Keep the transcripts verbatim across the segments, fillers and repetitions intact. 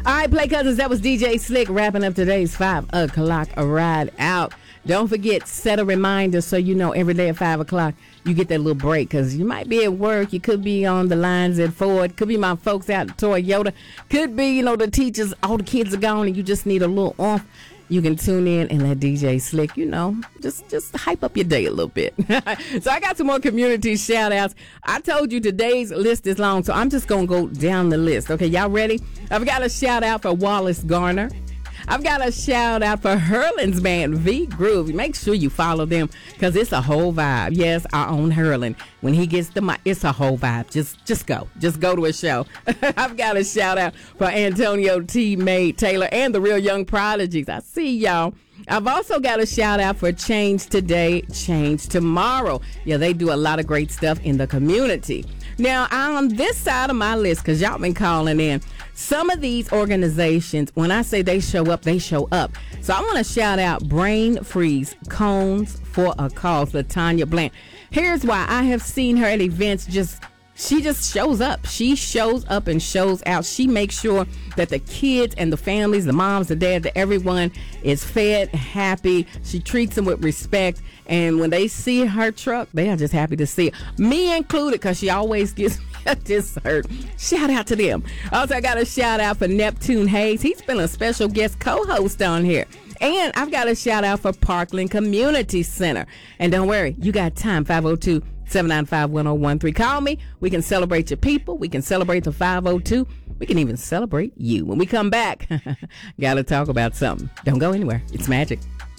All right, Play Cousins, that was D J Slick wrapping up today's five o'clock ride out. Don't forget, set a reminder so you know every day at five o'clock you get that little break, because you might be at work, you could be on the lines at Ford, could be my folks out at Toyota, could be, you know, the teachers, all the kids are gone and you just need a little oomph. You can tune in and let D J Slick, you know, just just hype up your day a little bit. So I got some more community shout outs. I told you today's list is long, so I'm just going to go down the list. Okay, y'all ready? I've got a shout out for Wallace Garner. I've got a shout out for Hurlin's band, V Groove. Make sure you follow them because it's a whole vibe. Yes, our own Hurlin. When he gets the mic, it's a whole vibe. Just just go. Just go to a show. I've got a shout out for Antonio T. May Taylor and the Real Young Prodigies. I see y'all. I've also got a shout out for Change Today, Change Tomorrow. Yeah, they do a lot of great stuff in the community. Now, on this side of my list, because y'all been calling in, some of these organizations, when I say they show up, they show up. So I want to shout out Brain Freeze, Cones for a Cause, LaTanya Bland. Here's why. I have seen her at events just... She just shows up. She shows up and shows out. She makes sure that the kids and the families, the moms, the dads, that everyone is fed, happy. She treats them with respect. And when they see her truck, they are just happy to see it. Me included, because she always gives me a dessert. Shout out to them. Also, I got a shout out for Neptune Hayes. He's been a special guest co-host on here. And I've got a shout out for Parkland Community Center. And don't worry, you got time, five oh two, seven nine five, one oh one three. Call me. We can celebrate your people. We can celebrate the five oh two. We can even celebrate you. When we come back, got to talk about something. Don't go anywhere. It's Magic.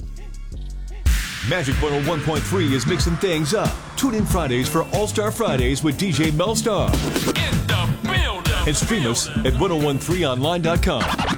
Magic one oh one point three is mixing things up. Tune in Fridays for All-Star Fridays with D J Melstar. In the building. And stream us at ten thirteen online dot com.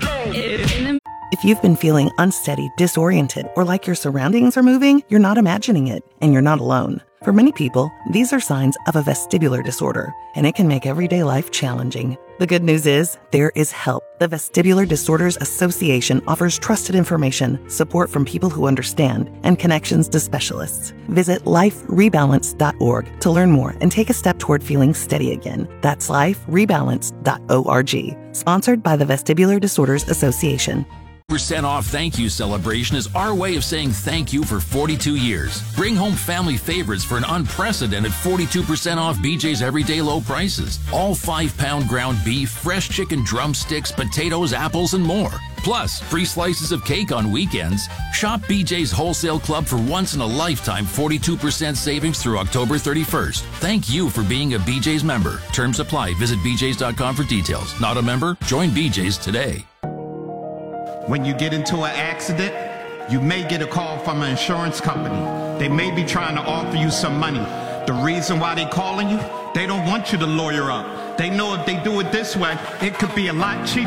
If you've been feeling unsteady, disoriented, or like your surroundings are moving, you're not imagining it, and you're not alone. For many people, these are signs of a vestibular disorder, and it can make everyday life challenging. The good news is, there is help. The Vestibular Disorders Association offers trusted information, support from people who understand, and connections to specialists. Visit life rebalance dot org to learn more and take a step toward feeling steady again. That's life rebalance dot org. Sponsored by the Vestibular Disorders Association. Percent off thank you celebration is our way of saying thank you for forty-two years. Bring home family favorites for an unprecedented forty-two percent off B J's everyday low prices. All five pound ground beef, fresh chicken drumsticks, potatoes, apples, and more. Plus, free slices of cake on weekends. Shop B J's Wholesale Club for once in a lifetime forty-two percent savings through October thirty-first. Thank you for being a B J's member. Terms apply. Visit b j's dot com for details. Not a member? Join B J's today. When you get into an accident, you may get a call from an insurance company. They may be trying to offer you some money. The reason why they're calling you, they don't want you to lawyer up. They know if they do it this way, it could be a lot cheaper.